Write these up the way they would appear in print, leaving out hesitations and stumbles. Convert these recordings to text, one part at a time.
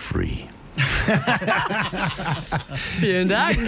free. Vielen Dank.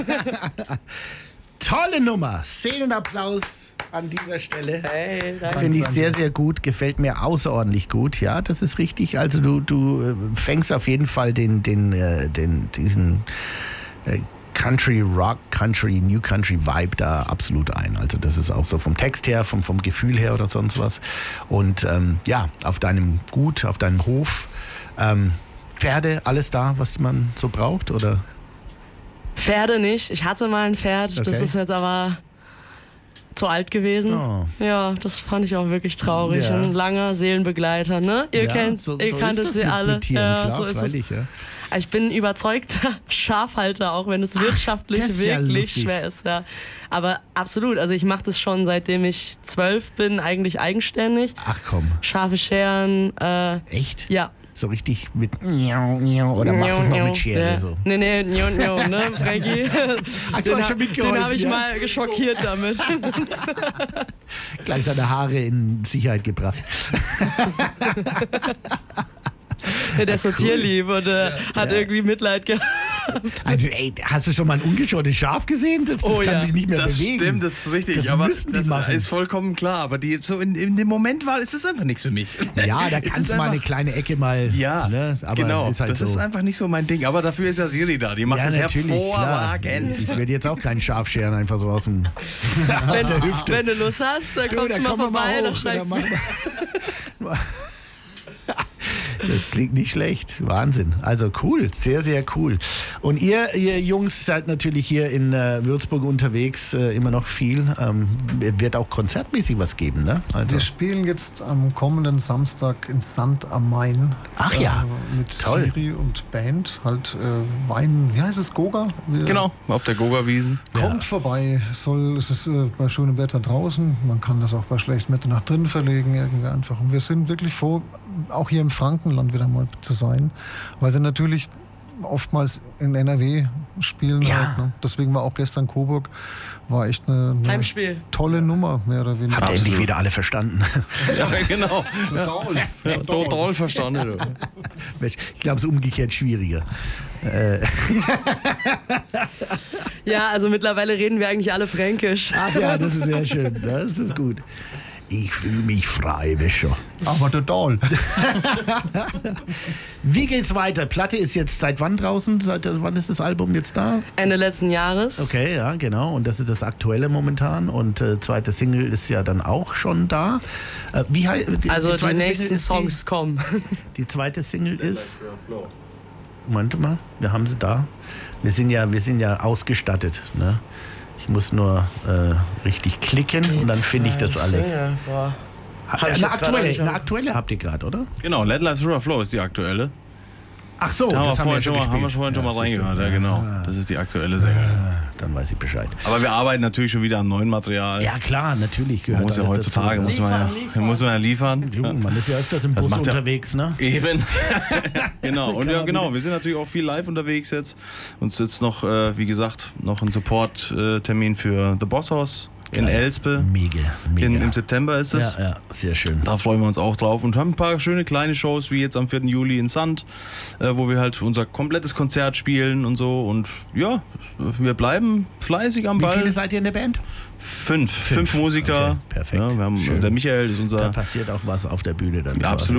Tolle Nummer. Szenenapplaus an dieser Stelle. Hey, danke. Finde ich sehr, sehr gut. Gefällt mir außerordentlich gut. Ja, das ist richtig. Also du fängst auf jeden Fall diesen Country Rock, New Country Vibe da absolut ein. Also das ist auch so vom Text her, vom Gefühl her oder sonst was. Und auf deinem Gut, auf deinem Hof, Pferde, alles da, was man so braucht, oder? Pferde nicht. Ich hatte mal ein Pferd. Okay. Das ist jetzt aber zu alt gewesen. Oh. Ja, das fand ich auch wirklich traurig. Ja. Ein langer Seelenbegleiter, ne? Ihr kanntet sie alle. Tieren, klar, so ist freilich, es. ja. Ich bin ein überzeugter Schafhalter, auch wenn es wirtschaftlich das ist ja wirklich lustig. schwer ist. Ja. Aber absolut, also ich mache das schon seitdem ich 12 bin, eigentlich eigenständig. Ach komm, Scharfe Scheren, echt? ja. So richtig mit oder machst du es noch mit Schere? Ja. So? Nee, ne, Frankie? Ach, du hast schon mitgeholfen, Den habe ich ja? mal geschockiert damit. Gleich seine Haare in Sicherheit gebracht. Der ist so tierlieb und hat irgendwie Mitleid gehabt. Also, hast du schon mal ein ungeschorenes Schaf gesehen? Das Oh, kann ja. sich nicht mehr Das bewegen. stimmt, das ist richtig. Das aber müssen die das machen. ist vollkommen klar. Aber so in dem Moment ist es einfach nichts für mich. Ja, da Es kannst ist du mal eine einfach- kleine Ecke mal. Ja, ne? Aber genau. ist halt das so. ist einfach nicht so mein Ding. Aber dafür ist ja Siri da. Die macht Ja, das natürlich, klar. hervorragend. Ich würde jetzt auch keinen Schaf scheren, einfach so aus der Hüfte. Wenn du Lust hast, dann kommst Da du mal kommen wir vorbei, hoch, dann schreibst du dann mir. machen Das klingt nicht schlecht. Wahnsinn. Also cool. Sehr, sehr cool. Und ihr Jungs seid natürlich hier in Würzburg unterwegs, immer noch viel. Wird auch konzertmäßig was geben, ne? Also. Wir spielen jetzt am kommenden Samstag in Sand am Main. Ach ja, Mit toll. Siri und Band. Halt Wein, wie heißt es, Goga? Genau, auf der Goga-Wiesen. Kommt vorbei. Es ist bei schönem Wetter draußen. Man kann das auch bei schlechtem Wetter nach drinnen verlegen. Irgendwie einfach. Und wir sind wirklich froh, auch hier im Frankenland wieder mal zu sein. Weil wir natürlich oftmals in NRW spielen. Ja. Halt, ne? Deswegen war auch gestern Coburg. War echt eine Heimspiel. tolle Nummer, mehr oder weniger. Habt ihr endlich wieder alle verstanden? Ja, genau. Ja, total verstanden. Ich glaube, es ist umgekehrt schwieriger. Ja, also mittlerweile reden wir eigentlich alle Fränkisch. Ach ja, das ist sehr schön. Das ist gut. Ich fühle mich frei, Wischer. Aber total. Wie geht's weiter? Platte ist jetzt seit wann draußen? Seit wann ist das Album jetzt da? Ende letzten Jahres. Okay, ja, genau. Und das ist das Aktuelle momentan. Und zweite Single ist ja dann auch schon da. Also die zweite nächsten Single ist Songs kommen. Die zweite Single ist... Moment mal, wir haben sie da. Wir sind ja ausgestattet. Ne? Ich muss nur richtig klicken und dann finde ich das alles. Boah. Hab ich Eine jetzt gerade nicht aktuelle, habt ihr gerade, oder? Genau, Let Life Through Flow ist die aktuelle. Ach so, Da das haben wir schon haben wir vorhin schon mal reingehört. Ja, genau. Das ist die aktuelle Single. Dann weiß ich Bescheid. Aber wir arbeiten natürlich schon wieder am neuen Material. Ja klar, natürlich gehört Man muss ja alles heutzutage dazu. muss man ja liefern. Jo, man ist ja öfters im Das Bus macht ja- unterwegs, ne? Eben. Genau. Und ja, man genau. wieder- Wir sind natürlich auch viel live unterwegs jetzt. Uns jetzt noch, wie gesagt, noch ein Support-Termin für The Boss House in Geil. Elspe. Mega. Im September ist es. Ja, sehr schön. Da freuen wir uns auch drauf und haben ein paar schöne kleine Shows, wie jetzt am 4. Juli in Sand, wo wir halt unser komplettes Konzert spielen und so. Und ja, wir bleiben fleißig am Wie Ball. viele seid ihr in der Band? Fünf Musiker. Okay, perfekt. Ja, wir haben, Schön. der Michael ist Da unser... passiert auch was auf der Bühne dann. Ja, absolut.